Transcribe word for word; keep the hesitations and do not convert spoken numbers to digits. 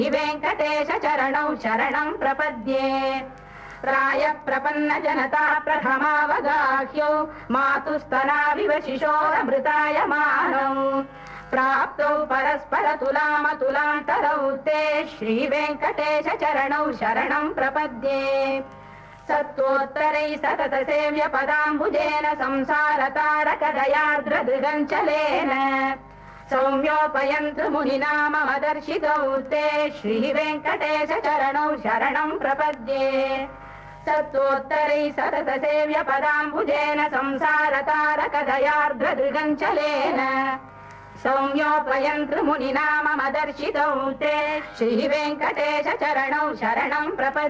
वेङ्कटेश चरणौ शरणं प्रपद्ये राय प्रपन्न जनता प्रथमावगाह्यौ मातुस्तनाविव शिशोरमृतायमानौ प्राप्तौ परस्पर तुलामतुलान्तरौ ते श्रीवेङ्कटेश चरणौ शरणं प्रपद्ये सत्त्वोत्तरै सतत सेव्य पदाम्बुजेन संसारतारकदयार्द्रदृगञ्चलेन सौम्योपयन्तु मुनिनाममदर्शितौ ते श्रीवेङ्कटेश चरणौ शरणं प्रपद्ये सत्त्वोत्तरै सतत सेव्य पदाम्बुजेन संसारतारकदयार्द्रदृगञ्चलेन सौम्योपयन्तु मुनिनाममदर्शितौ ते श्रीवेङ्कटेश चरणौ शरणं प्रपद्ये।